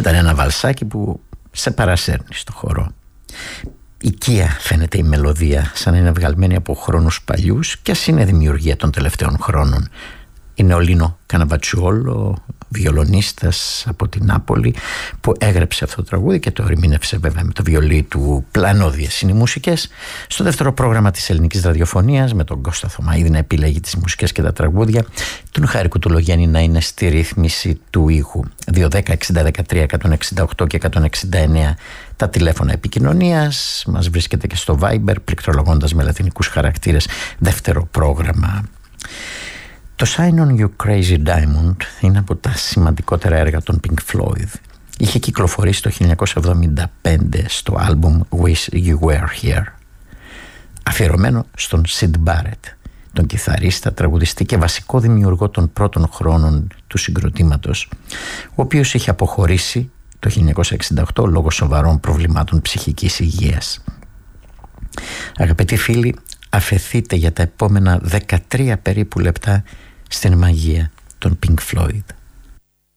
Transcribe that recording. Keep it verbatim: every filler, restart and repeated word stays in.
Ήταν ένα βαλσάκι που σε παρασέρνει στο χορό. Οικία φαίνεται η μελωδία, σαν να είναι βγαλμένη από χρόνους παλιούς και ας είναι δημιουργία των τελευταίων χρόνων. Είναι ο Λίνο Καναβατσιόλο, βιολονίστας από την Νάπολη, που έγραψε αυτό το τραγούδι και το ερμήνευσε βέβαια με το βιολί του. Πλανόδιες είναι οι μουσικές. Στο δεύτερο πρόγραμμα της ελληνικής ραδιοφωνίας, με τον Κώστα Θωμαίδη να επιλέγει τις μουσικές και τα τραγούδια, τον Χάρη Κουτουλογέννη να είναι στη ρύθμιση του ήχου. δύο δέκα εξήντα δεκατρία εκατόν εξήντα οκτώ και εκατόν εξήντα εννέα τα τηλέφωνα επικοινωνίας. Μας βρίσκεται και στο Viber, πληκτρολογώντας με λατινικούς χαρακτήρες, δεύτερο πρόγραμμα. Το Shine On You Crazy Diamond είναι από τα σημαντικότερα έργα των Pink Floyd. Είχε κυκλοφορήσει το χίλια εννιακόσια εβδομήντα πέντε στο άλμπουμ Wish You Were Here, αφιερωμένο στον Syd Barrett, τον κιθαρίστα, τραγουδιστή και βασικό δημιουργό των πρώτων χρόνων του συγκροτήματος, ο οποίος είχε αποχωρήσει το χίλια εννιακόσια εξήντα οκτώ λόγω σοβαρών προβλημάτων ψυχικής υγείας. Αγαπητοί φίλοι, αφεθείτε για τα επόμενα δεκατρία περίπου λεπτά στην μαγεία των Pink Floyd.